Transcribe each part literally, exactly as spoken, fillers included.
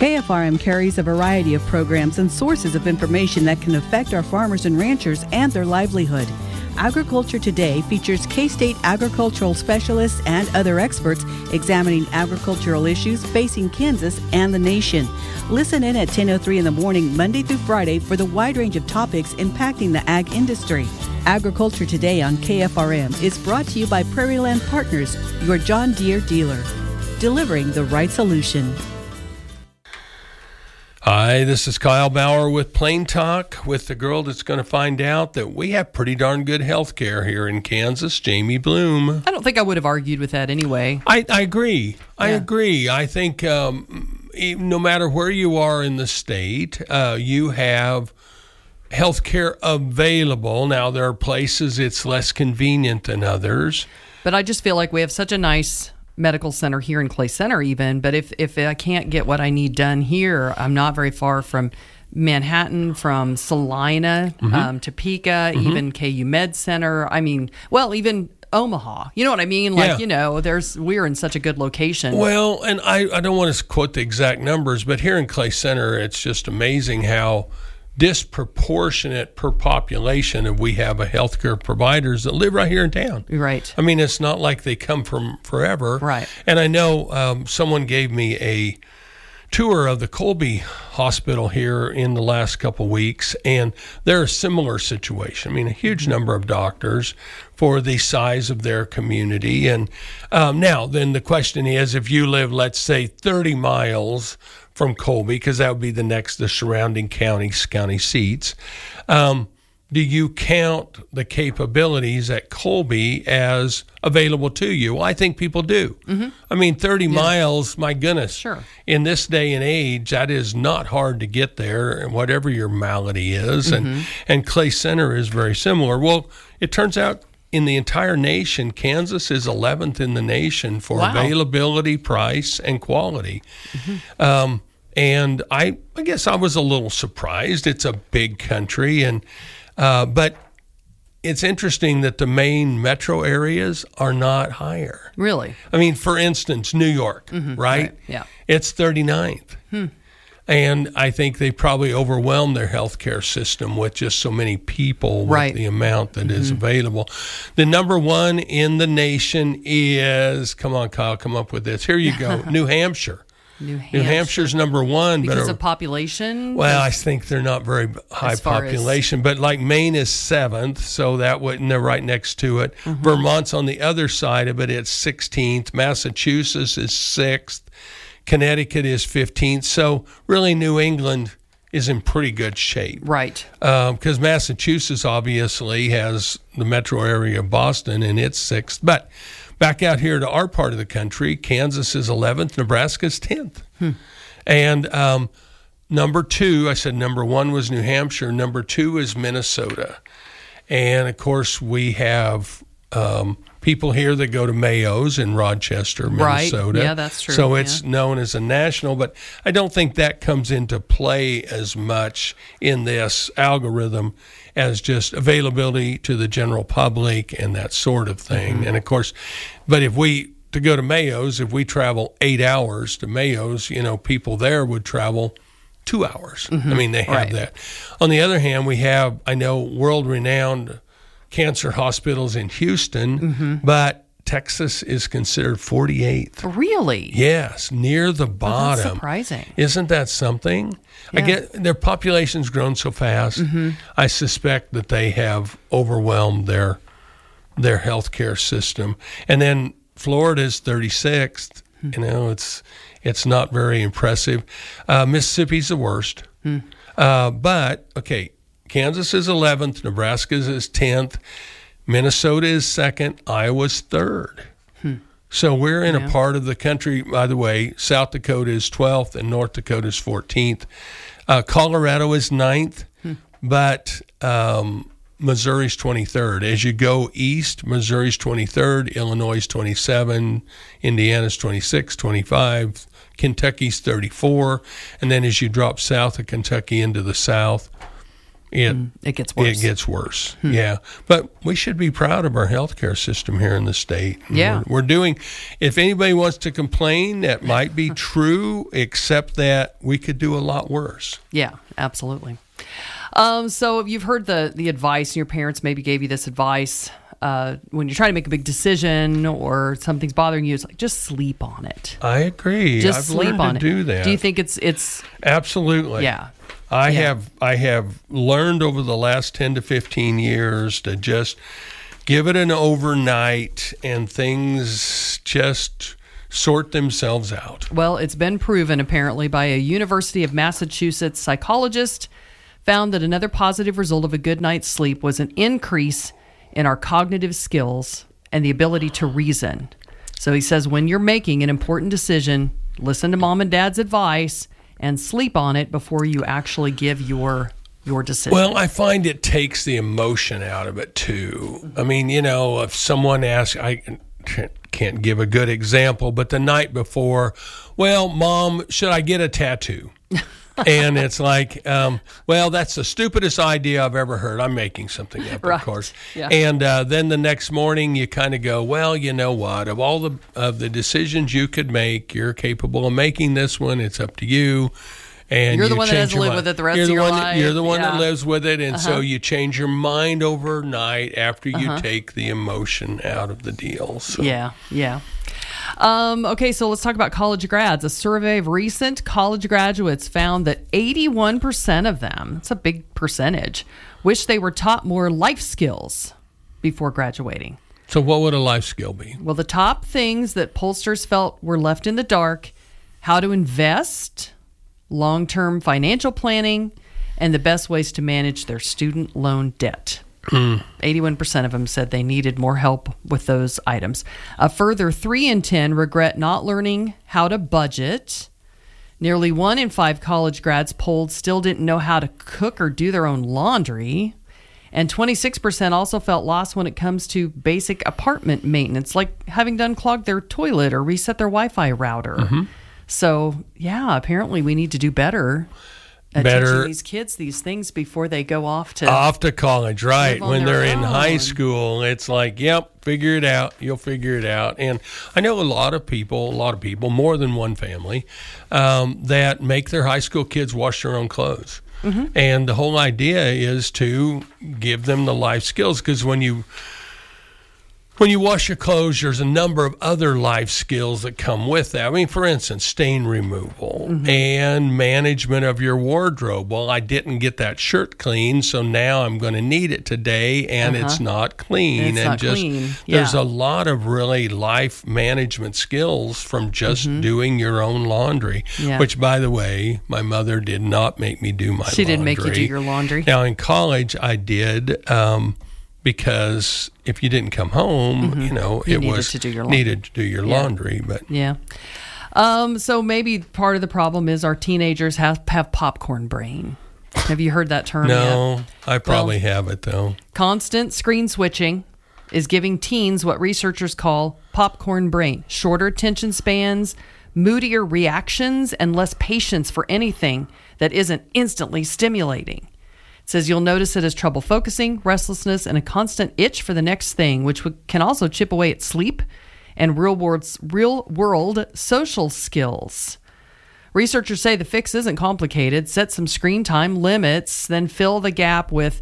K F R M carries a variety of programs and sources of information that can affect our farmers and ranchers and their livelihood. Agriculture Today features K-State agricultural specialists and other experts examining agricultural issues facing Kansas and the nation. Listen in at ten oh three in the morning, Monday through Friday, for the wide range of topics impacting the ag industry. Agriculture Today on K F R M is brought to you by Prairie Land Partners, your John Deere dealer, delivering the right solution. Hi, this is Kyle Bauer with Plain Talk, with the girl that's going to find out that we have pretty darn good health care here in Kansas, Jamie Bloom. I don't think I would have argued with that anyway. I, I agree. I Yeah. agree. I think um, even, no matter where you are in the state, uh, you have health care available. Now, there are places it's less convenient than others. But I just feel like we have such a nice medical center here in Clay Center even, but if, if I can't get what I need done here, I'm not very far from Manhattan, from Salina, mm-hmm. um, Topeka, mm-hmm. even K U Med Center. I mean, well, even Omaha. You know what I mean? Like, Yeah. you know, there's we're in such a good location. Well, and I, I don't want to quote the exact numbers, but here in Clay Center, it's just amazing how disproportionate per population of we have a healthcare providers that live right here in town. Right. I mean, it's not like they come from forever. Right. And I know um, someone gave me a tour of the Colby Hospital here in the last couple weeks, and they're a similar situation. I mean, a huge number of doctors for the size of their community. And um, now, then the question is, if you live, let's say, thirty miles from Colby, because that would be the next, the surrounding counties, county seats. Um, do you count the capabilities at Colby as available to you? Well, I think people do. Mm-hmm. I mean, thirty yeah. miles, my goodness. Sure. In In this day and age, that is not hard to get there, and whatever your malady is. Mm-hmm. And, and Clay Center is very similar. Well, it turns out in the entire nation, Kansas is eleventh in the nation for Wow. availability, price, and quality. Mm-hmm. Um, and I, I guess I was a little surprised. It's a big country, and uh, but it's interesting that the main metro areas are not higher. Really? I mean, for instance, New York, Mm-hmm. right? Right, yeah. It's thirty-ninth. Hmm. And I think they probably overwhelmed their healthcare system with just so many people with Right. the amount that Mm-hmm. is available. The number one in the nation is, come on, Kyle, come up with this. Here you go, New Hampshire. New Hampshire. New Hampshire's number one. Because but, of population? well, I think they're not very high As far as- population, but like Maine is seventh, so that would, and they're right next to it. Mm-hmm. Vermont's on the other side of it, it's sixteenth. Massachusetts is sixth. Connecticut is fifteenth. So really New England is in pretty good shape. Right. Because um, Massachusetts obviously has the metro area of Boston, and it's sixth. But back out here to our part of the country, Kansas is eleventh, Nebraska's tenth. Hmm. And um, number two, I said number one was New Hampshire. Number two is Minnesota. And, of course, we have um, people here that go to Mayo's in Rochester, Minnesota. Right. Yeah, that's true. So it's yeah. known as a national, but I don't think that comes into play as much in this algorithm as just availability to the general public and that sort of thing. Mm-hmm. And, of course, but if we, to go to Mayo's, if we travel eight hours to Mayo's, you know, people there would travel two hours. Mm-hmm. I mean, they have Right. that. On the other hand, we have, I know, world-renowned cancer hospitals in Houston, mm-hmm. but Texas is considered forty-eighth. Really? Yes, near the Oh, bottom. that's surprising. Isn't that something? I Yeah. get their population's grown so fast. Mm-hmm. I suspect that they have overwhelmed their their healthcare system. And then Florida's thirty-sixth. Mm-hmm. You know, it's it's not very impressive. Uh, Mississippi's the worst. Mm-hmm. Uh, but okay, Kansas is eleventh, Nebraska is tenth, Minnesota is second, Iowa's third. Hmm. So we're in Yeah. a part of the country, by the way, South Dakota is twelfth and North Dakota is fourteenth. Uh, Colorado is ninth, hmm. but um, Missouri's twenty-third. As you go east, Missouri's twenty-third, Illinois' twenty-seven, Indiana's twenty-six, twenty-five, Kentucky's thirty-four, and then as you drop south of Kentucky into the south, it mm, it gets worse. It gets worse. Hmm. Yeah. But we should be proud of our healthcare system here in the state. Yeah. We're, we're doing, if anybody wants to complain, that might be true, except that we could do a lot worse. Yeah, absolutely. Um, so you've heard the, the advice, and your parents maybe gave you this advice. Uh, when you're trying to make a big decision or something's bothering you, it's like, just sleep on it. I agree. Just I've sleep learned on to it. do that. Do you think it's it's Absolutely. Yeah. I yeah. have I have learned over the last ten to fifteen years to just give it an overnight and things just sort themselves out. Well, it's been proven apparently by a University of Massachusetts psychologist found that another positive result of a good night's sleep was an increase in our cognitive skills and the ability to reason. So he says when you're making an important decision, listen to mom and dad's advice and sleep on it before you actually give your your decision. Well, I find it takes the emotion out of it too. I mean, you know, if someone asks, I can't give a good example, but the night before, well, Mom, should I get a tattoo? And it's like, um, well, that's the stupidest idea I've ever heard. I'm making something up, right. of course. Yeah. And uh, then the next morning, you kind of go, well, you know what? Of all the of the decisions you could make, you're capable of making this one. It's up to you. And you're the you one that has change to your live mind. with it the rest you're of the your one life. That, you're the one yeah. that lives with it, and uh-huh. so you change your mind overnight after you uh-huh. take the emotion out of the deal. So. Yeah, yeah. Um, okay, so let's talk about college grads. A survey of recent college graduates found that eighty-one percent of them, that's a big percentage, wish they were taught more life skills before graduating. So what would a life skill be? Well, the top things that pollsters felt were left in the dark: how to invest, long-term financial planning, and the best ways to manage their student loan debt. Mm. eighty-one percent of them said they needed more help with those items. A further three in ten regret not learning how to budget. Nearly one in five college grads polled still didn't know how to cook or do their own laundry. And twenty-six percent also felt lost when it comes to basic apartment maintenance, like having to unclog their toilet or reset their Wi-Fi router. Mm-hmm. So, yeah, apparently we need to do better at better teaching these kids these things before they go off to off to college, right? When they're in own. high school, it's like, yep, figure it out. You'll figure it out. And I know a lot of people, a lot of people, more than one family, um, that make their high school kids wash their own clothes. Mm-hmm. And the whole idea is to give them the life skills, because when you When you wash your clothes, there's a number of other life skills that come with that. I mean, for instance, stain removal mm-hmm. and management of your wardrobe. Well, I didn't get that shirt clean, so now I'm going to need it today, and uh-huh. it's not clean. It's and not just clean. Yeah. There's a lot of really life management skills from just mm-hmm. doing your own laundry, yeah. which, by the way, my mother did not make me do my she laundry. She didn't make you do your laundry? Now, in college, I did. Um, Because if you didn't come home, mm-hmm. you know, you it needed was to do your laundry. needed to do your yeah. laundry. But yeah, um, so maybe part of the problem is our teenagers have have popcorn brain. Have you heard that term? no, yet? I probably well, have it though. Constant screen switching is giving teens what researchers call popcorn brain: shorter attention spans, moodier reactions, and less patience for anything that isn't instantly stimulating. It says you'll notice it as trouble focusing, restlessness, and a constant itch for the next thing, which can also chip away at sleep and real world, real world social skills. Researchers say the fix isn't complicated. Set some screen time limits, then fill the gap with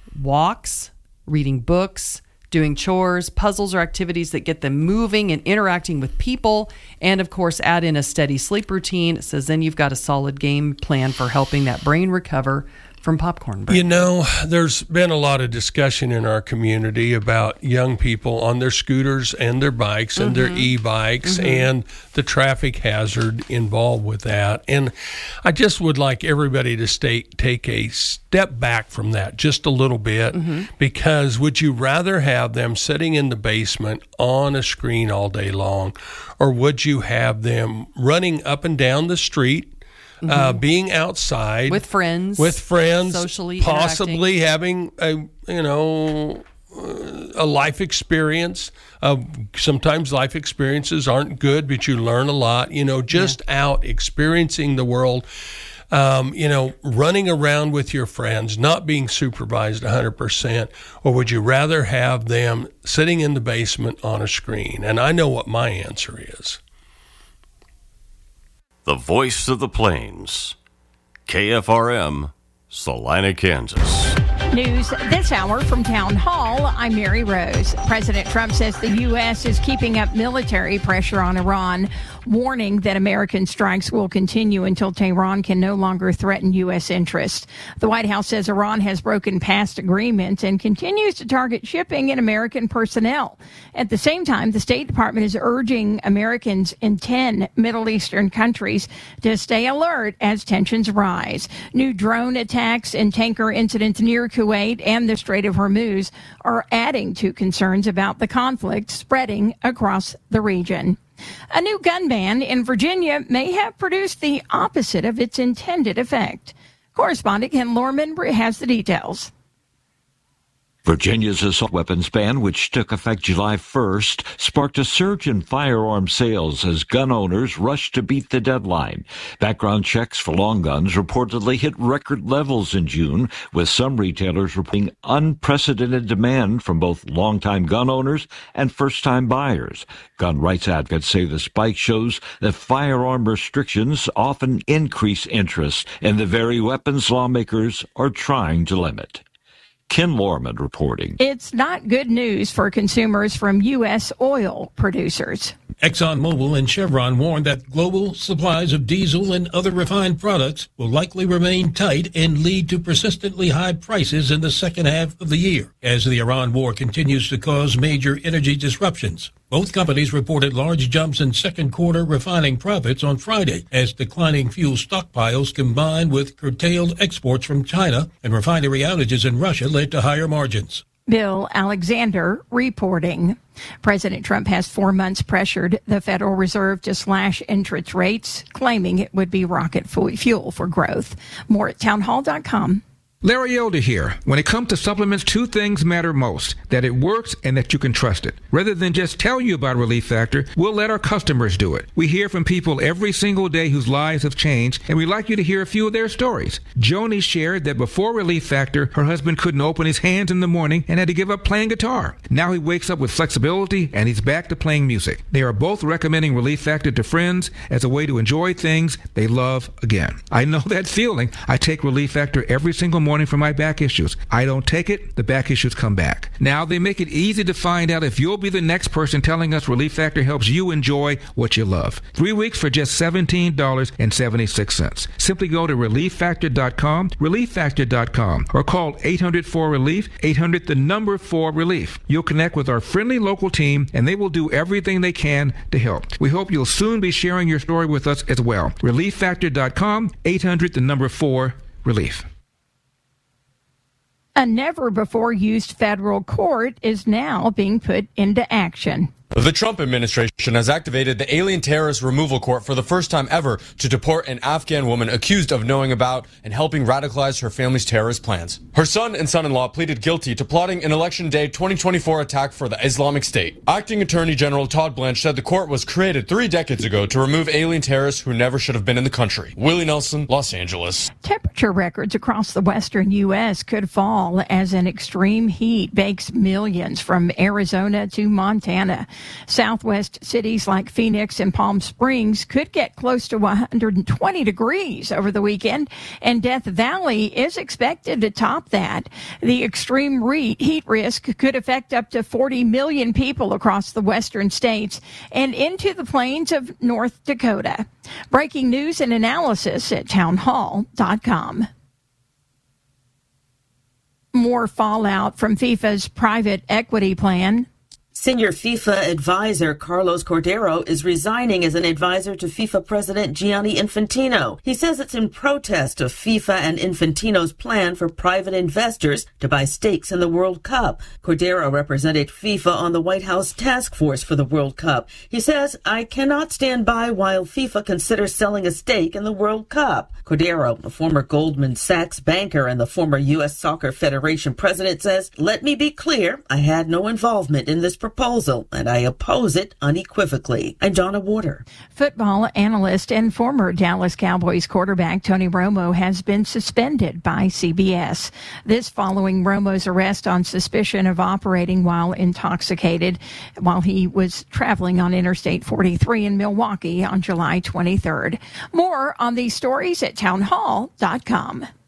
walks, reading books, doing chores, puzzles, or activities that get them moving and interacting with people. And, of course, add in a steady sleep routine. It says then you've got a solid game plan for helping that brain recover from popcorn brain. You know, there's been a lot of discussion in our community about young people on their scooters and their bikes and mm-hmm. their e-bikes mm-hmm. and the traffic hazard involved with that. And I just would like everybody to stay, take a step back from that just a little bit mm-hmm. because would you rather have them sitting in the basement on a screen all day long, or would you have them running up and down the street, Mm-hmm. Uh, being outside with friends, with friends, socially possibly interacting. having a you know a life experience. Uh, sometimes life experiences aren't good, but you learn a lot. You know, just yeah. out experiencing the world. um, you know, running around with your friends, not being supervised one hundred percent, or would you rather have them sitting in the basement on a screen? And I know what my answer is. The voice of the plains, K F R M, Salina, Kansas. News this hour from Town Hall. I'm Mary Rose. President Trump says the U S is keeping up military pressure on Iran, warning that American strikes will continue until Tehran can no longer threaten U S interests. The White House says Iran has broken past agreements and continues to target shipping and American personnel. At the same time, the State Department is urging Americans in ten Middle Eastern countries to stay alert as tensions rise. New drone attacks and tanker incidents near Kuwait and the Strait of Hormuz are adding to concerns about the conflict spreading across the region. A new gun ban in Virginia may have produced the opposite of its intended effect. Correspondent Ken Lorman has the details. Virginia's assault weapons ban, which took effect July first, sparked a surge in firearm sales as gun owners rushed to beat the deadline. Background checks for long guns reportedly hit record levels in June, with some retailers reporting unprecedented demand from both longtime gun owners and first-time buyers. Gun rights advocates say the spike shows that firearm restrictions often increase interest in the very weapons lawmakers are trying to limit. Ken Lorman reporting. It's not good news for consumers from U S oil producers. ExxonMobil and Chevron warned that global supplies of diesel and other refined products will likely remain tight and lead to persistently high prices in the second half of the year as the Iran war continues to cause major energy disruptions. Both companies reported large jumps in second quarter refining profits on Friday as declining fuel stockpiles combined with curtailed exports from China and refinery outages in Russia led to higher margins. Bill Alexander reporting. President Trump has four months pressured the Federal Reserve to slash interest rates, claiming it would be rocket fuel for growth. More at townhall dot com. Larry Elder here. When it comes to supplements, two things matter most: that it works and that you can trust it. Rather than just tell you about Relief Factor, we'll let our customers do it. We hear from people every single day whose lives have changed, and we'd like you to hear a few of their stories. Joni shared that before Relief Factor, her husband couldn't open his hands in the morning and had to give up playing guitar. Now he wakes up with flexibility and he's back to playing music. They are both recommending Relief Factor to friends as a way to enjoy things they love again. I know that feeling. I take Relief Factor every single morning for my back issues. I don't take it, the back issues come back. Now they make it easy to find out if you'll be the next person telling us Relief Factor helps you enjoy what you love. Three weeks for just seventeen dollars and seventy-six cents. Simply go to relief factor dot com, relief factor dot com, or call eight hundred four relief, eight hundred the number four relief. You'll connect with our friendly local team and they will do everything they can to help. We hope you'll soon be sharing your story with us as well. relief factor dot com, eight hundred the number four relief. A never-before-used federal court is now being put into action. The Trump administration has activated the Alien Terrorist Removal Court for the first time ever to deport an Afghan woman accused of knowing about and helping radicalize her family's terrorist plans. Her son and son-in-law pleaded guilty to plotting an Election Day twenty twenty-four attack for the Islamic State. Acting Attorney General Todd Blanche said the court was created three decades ago to remove alien terrorists who never should have been in the country. Willie Nelson, Los Angeles. Temperature records across the western U S could fall as an extreme heat bakes millions from Arizona to Montana. Southwest cities like Phoenix and Palm Springs could get close to one hundred twenty degrees over the weekend, and Death Valley is expected to top that. The extreme heat risk could affect up to forty million people across the western states and into the plains of North Dakota. Breaking news and analysis at townhall dot com. More fallout from FIFA's private equity plan. Senior FIFA advisor Carlos Cordero is resigning as an advisor to FIFA President Gianni Infantino. He says it's in protest of FIFA and Infantino's plan for private investors to buy stakes in the World Cup. Cordero represented FIFA on the White House task force for the World Cup. He says, "I cannot stand by while FIFA considers selling a stake in the World Cup." Cordero, a former Goldman Sachs banker and the former U S Soccer Federation president, says, "Let me be clear, I had no involvement in this proposal, and I oppose it unequivocally. I'm Donna Warder. Football analyst and former Dallas Cowboys quarterback Tony Romo has been suspended by C B S. This following Romo's arrest on suspicion of operating while intoxicated while he was traveling on Interstate forty-three in Milwaukee on July twenty-third. More on these stories at townhall dot com.